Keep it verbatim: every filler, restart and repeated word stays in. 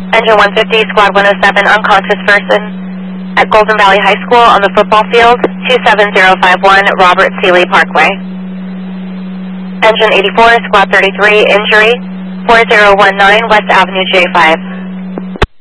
Engine one fifty, Squad one oh seven, unconscious person at Golden Valley High School on the football field, two seven zero five one Robert Seeley Parkway. Engine eighty-four, Squad thirty-three, injury, four zero one nine West Avenue J five.